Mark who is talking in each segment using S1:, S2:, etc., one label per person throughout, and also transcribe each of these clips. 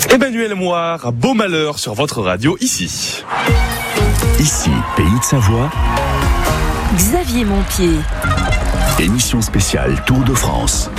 S1: Emmanuel Moire, beau malheur sur votre radio ici.
S2: Ici, Pays de Savoie.
S3: Xavier Montpied.
S2: Émission spéciale Tour de France.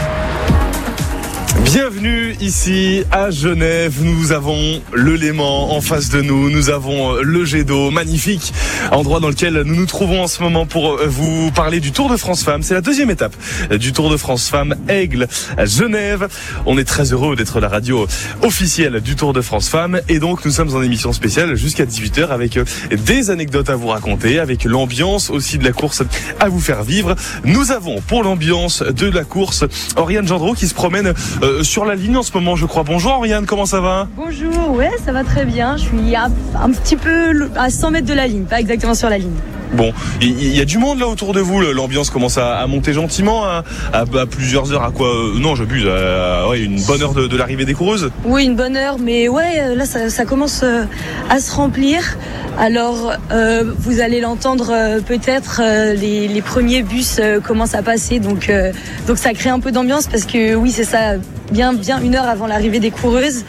S1: Bienvenue ici à Genève, nous avons le Léman en face de nous, nous avons le jet d'eau, magnifique endroit dans lequel nous nous trouvons en ce moment pour vous parler du Tour de France Femmes. C'est la deuxième étape du Tour de France Femmes, Aigle à Genève. On est très heureux d'être la radio officielle du Tour de France Femmes et donc nous sommes en émission spéciale jusqu'à 18h avec des anecdotes à vous raconter, avec l'ambiance aussi de la course à vous faire vivre. Nous avons pour l'ambiance de la course Oriane Gendreau qui se promène sur la ligne en ce moment, je crois. Bonjour Oriane, comment ça va ?
S4: Bonjour, ouais, ça va très bien. Je suis un petit peu à 100 mètres de la ligne, pas exactement sur la ligne.
S1: Bon, il y a du monde là autour de vous, l'ambiance commence à monter gentiment à plusieurs heures, à quoi non j'abuse, ouais, une bonne heure de l'arrivée des coureuses.
S4: Oui, une bonne heure, mais ouais, là ça commence à se remplir. Alors vous allez l'entendre peut-être, les premiers bus commencent à passer, donc ça crée un peu d'ambiance parce que oui c'est ça, bien une heure avant l'arrivée des coureuses.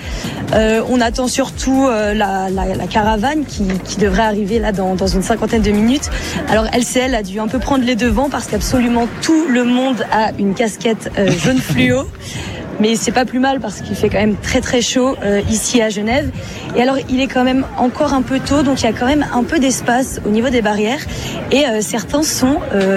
S4: On attend surtout la caravane qui devrait arriver là dans une cinquantaine de minutes. Alors LCL a dû un peu prendre les devants parce qu'absolument tout le monde a une casquette jaune fluo. Mais c'est pas plus mal parce qu'il fait quand même très très chaud ici à Genève. Et alors il est quand même encore un peu tôt, donc il y a quand même un peu d'espace au niveau des barrières. Et certains sont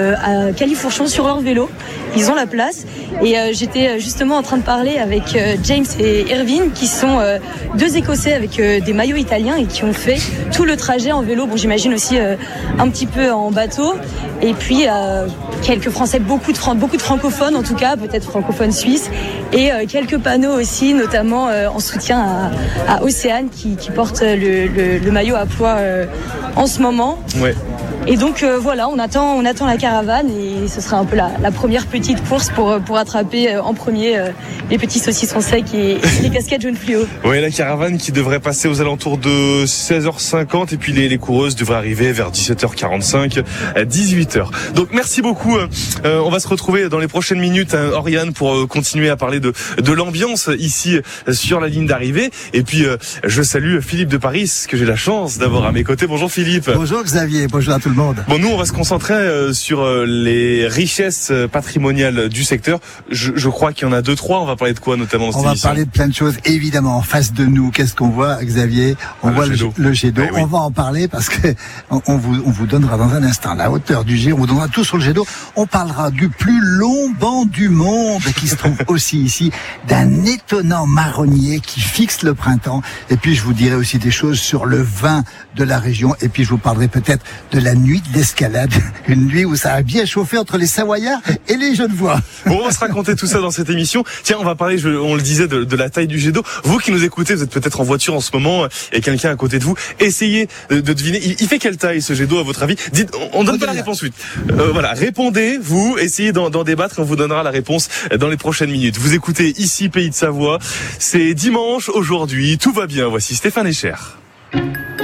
S4: à califourchon sur leur vélo. Ils ont la place. Et j'étais justement en train de parler avec James et Irvine, qui sont deux Écossais avec des maillots italiens et qui ont fait tout le trajet en vélo. Bon, j'imagine aussi un petit peu en bateau. Et puis quelques Français, beaucoup de francophones en tout cas, peut-être francophones suisses. Et quelques panneaux aussi, notamment en soutien à Océane qui porte le maillot à pois en ce moment. Ouais. Et donc voilà, on attend la caravane et ce sera un peu la première petite course pour attraper en premier les petits saucissons secs et les casquettes jaune fluo.
S1: Oui, la caravane qui devrait passer aux alentours de 16h50 et puis les coureuses devraient arriver vers 17h45, 18h. Donc merci beaucoup. On va se retrouver dans les prochaines minutes, Oriane, pour continuer à parler de l'ambiance ici sur la ligne d'arrivée. Et puis je salue Philippe de Paris, que j'ai la chance d'avoir à mes côtés. Bonjour Philippe.
S5: Bonjour Xavier, bonjour à tout le monde.
S1: Bon, nous on va se concentrer sur les richesses patrimoniales du secteur. Je crois qu'il y en a 2-3. On va parler de quoi notamment dans cette émission ?
S5: On va parler de plein de choses. Évidemment, en face de nous, qu'est-ce qu'on voit, Xavier ? On voit le jet d'eau. Oui. On va en parler parce que on vous donnera dans un instant la hauteur du jet. On vous donnera tout sur le jet d'eau. On parlera du plus long banc du monde qui se trouve aussi ici, d'un étonnant marronnier qui fixe le printemps. Et puis je vous dirai aussi des choses sur le vin de la région. Et puis je vous parlerai peut-être de la nuit d'escalade, une nuit où ça a bien chauffé entre les Savoyards et les Genevois.
S1: Bon, on va se raconter tout ça dans cette émission. Tiens, on va parler, on le disait, de la taille du jet d'eau. Vous qui nous écoutez, vous êtes peut-être en voiture en ce moment et quelqu'un à côté de vous. Essayez de deviner. Il fait quelle taille ce jet d'eau à votre avis ? Dites, on donne pas la réponse vite. Voilà, répondez, vous, essayez d'en débattre et on vous donnera la réponse dans les prochaines minutes. Vous écoutez ici Pays de Savoie. C'est dimanche aujourd'hui, tout va bien. Voici Stéphane Echer.